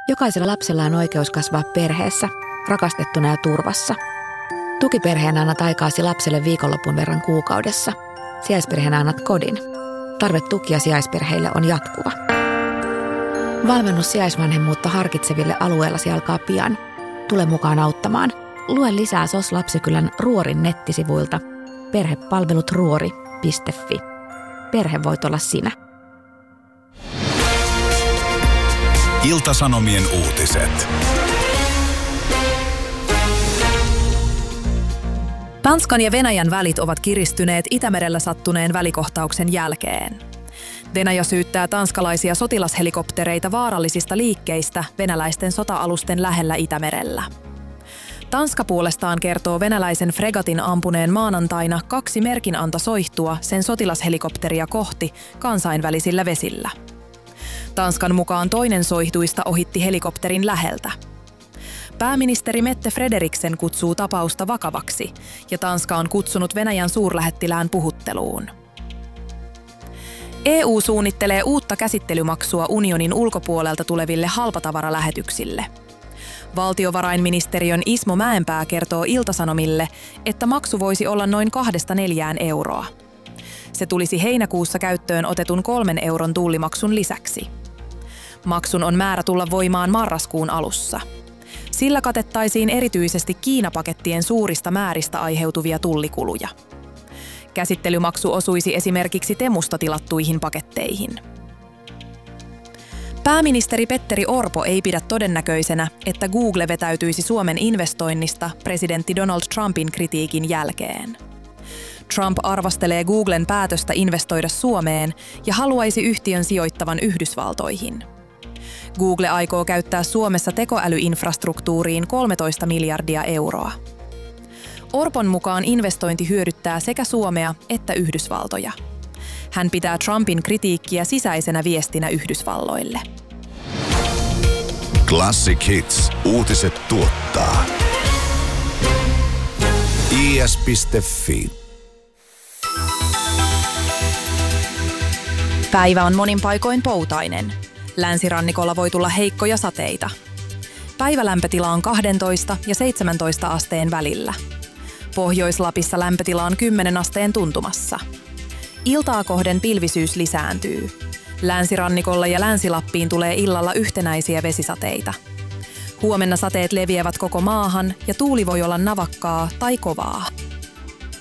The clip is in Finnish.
Jokaisella lapsella on oikeus kasvaa perheessä, rakastettuna ja turvassa. Tukiperheenä annat aikaasi lapselle viikonlopun verran kuukaudessa. Sijaisperheenä annat kodin. Tarve tukia sijaisperheille on jatkuva. Valmennus sijaisvanhemmuutta harkitseville alueellasi alkaa pian. Tule mukaan auttamaan. Lue lisää SOS Lapsikylän Ruorin nettisivuilta perhepalvelutruori.fi. Perhe voit olla sinä. Ilta-Sanomien uutiset. Tanskan ja Venäjän välit ovat kiristyneet Itämerellä sattuneen välikohtauksen jälkeen. Venäjä syyttää tanskalaisia sotilashelikoptereita vaarallisista liikkeistä venäläisten sota-alusten lähellä Itämerellä. Tanska puolestaan kertoo venäläisen fregatin ampuneen maanantaina 2 merkinantosoihtua sen sotilashelikopteria kohti kansainvälisillä vesillä. Tanskan mukaan toinen soihtuista ohitti helikopterin läheltä. Pääministeri Mette Frederiksen kutsuu tapausta vakavaksi ja Tanska on kutsunut Venäjän suurlähettilään puhutteluun. EU suunnittelee uutta käsittelymaksua unionin ulkopuolelta tuleville halpatavaralähetyksille. Valtiovarainministeriön Ismo Mäenpää kertoo Ilta-Sanomille, että maksu voisi olla noin 2–4 euroa. Se tulisi heinäkuussa käyttöön otetun 3 euron tullimaksun lisäksi. Maksun on määrä tulla voimaan marraskuun alussa. Sillä katettaisiin erityisesti Kiinapakettien suurista määristä aiheutuvia tullikuluja. Käsittelymaksu osuisi esimerkiksi Temusta tilattuihin paketteihin. Pääministeri Petteri Orpo ei pidä todennäköisenä, että Google vetäytyisi Suomen investoinnista presidentti Donald Trumpin kritiikin jälkeen. Trump arvostelee Googlen päätöstä investoida Suomeen ja haluaisi yhtiön sijoittavan Yhdysvaltoihin. Google aikoo käyttää Suomessa tekoälyinfrastruktuuriin 13 miljardia euroa. Orpon mukaan investointi hyödyttää sekä Suomea että Yhdysvaltoja. Hän pitää Trumpin kritiikkiä sisäisenä viestinä Yhdysvalloille. Classic Hits. Uutiset tuottaa is.fi. Päivä on monin paikoin poutainen. Länsirannikolla voi tulla heikkoja sateita. Päivälämpötila on 12 ja 17 asteen välillä. Pohjois-Lapissa lämpötila on 10 asteen tuntumassa. Iltaa kohden pilvisyys lisääntyy. Länsirannikolla ja Länsi-Lappiin tulee illalla yhtenäisiä vesisateita. Huomenna sateet leviävät koko maahan ja tuuli voi olla navakkaa tai kovaa.